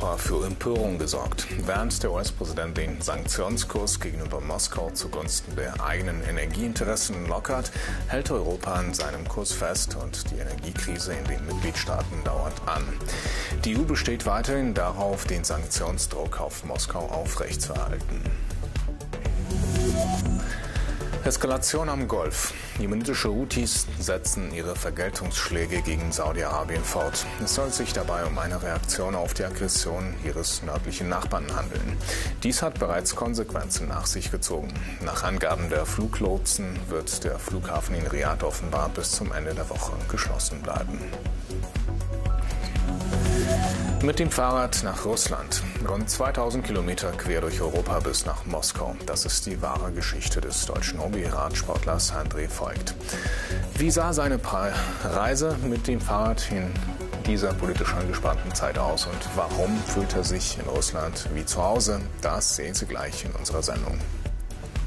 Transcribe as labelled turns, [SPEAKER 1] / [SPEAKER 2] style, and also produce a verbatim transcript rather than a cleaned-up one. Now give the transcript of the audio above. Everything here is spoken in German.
[SPEAKER 1] Europa für Empörung gesorgt. Während der U S-Präsident den Sanktionskurs gegenüber Moskau zugunsten der eigenen Energieinteressen lockert, hält Europa an seinem Kurs fest und die Energiekrise in den Mitgliedstaaten dauert an. Die E U besteht weiterhin darauf, den Sanktionsdruck auf Moskau aufrechtzuerhalten. Eskalation am Golf. Jemenitische Houthis setzen ihre Vergeltungsschläge gegen Saudi-Arabien fort. Es soll sich dabei um eine Reaktion auf die Aggression ihres nördlichen Nachbarn handeln. Dies hat bereits Konsequenzen nach sich gezogen. Nach Angaben der Fluglotsen wird der Flughafen in Riad offenbar bis zum Ende der Woche geschlossen bleiben. Mit dem Fahrrad nach Russland. Rund zweitausend Kilometer quer durch Europa bis nach Moskau. Das ist die wahre Geschichte des deutschen Hobby-Radsportlers André Voigt. Wie sah seine Reise mit dem Fahrrad in dieser politisch angespannten Zeit aus und warum fühlt er sich in Russland wie zu Hause? Das sehen Sie gleich in unserer Sendung.